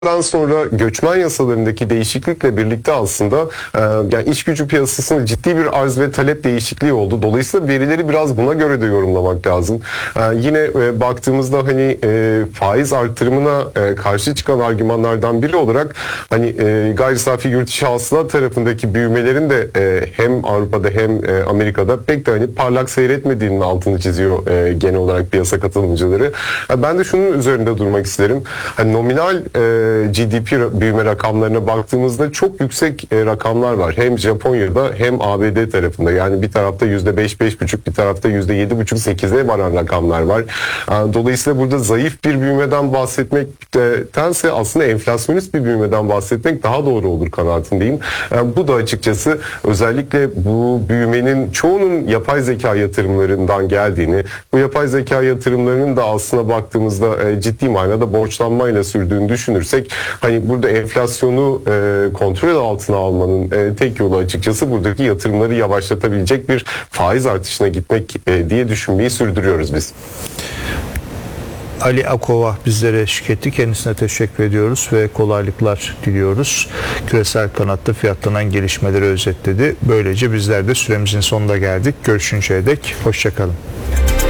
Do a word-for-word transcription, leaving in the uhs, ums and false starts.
Dan sonra göçmen yasalarındaki değişiklikle birlikte aslında e, yani iş gücü piyasasında ciddi bir arz ve talep değişikliği oldu. Dolayısıyla verileri biraz buna göre de yorumlamak lazım. E, yine e, baktığımızda hani e, faiz artırımına e, karşı çıkan argümanlardan biri olarak hani e, gayri safi yurt içi hasıla tarafındaki büyümelerin de e, hem Avrupa'da hem e, Amerika'da pek de hani parlak seyretmediğinin altını çiziyor e, genel olarak piyasa katılımcıları. E, ben de şunun üzerinde durmak isterim. Hani nominal e, G D P büyüme rakamlarına baktığımızda çok yüksek e, rakamlar var. Hem Japonya'da hem A B D tarafında. Yani bir tarafta yüzde beş beş buçuk, bir tarafta yüzde yedi buçuk sekize varan rakamlar var. E, dolayısıyla burada zayıf bir büyümeden bahsetmektense aslında enflasyonist bir büyümeden bahsetmek daha doğru olur kanaatindeyim. E, bu da açıkçası özellikle bu büyümenin çoğunun yapay zeka yatırımlarından geldiğini, bu yapay zeka yatırımlarının da aslına baktığımızda e, ciddi manada borçlanmayla sürdüğünü düşünürsek hani burada enflasyonu e, kontrol altına almanın e, tek yolu açıkçası buradaki yatırımları yavaşlatabilecek bir faiz artışına gitmek e, diye düşünmeyi sürdürüyoruz biz. Ali Akova bizlere eşlik etti. Kendisine teşekkür ediyoruz ve kolaylıklar diliyoruz. Küresel kanatta fiyatlanan gelişmeleri özetledi. Böylece bizler de süremizin sonuna geldik. Görüşünceye dek hoşça kalın.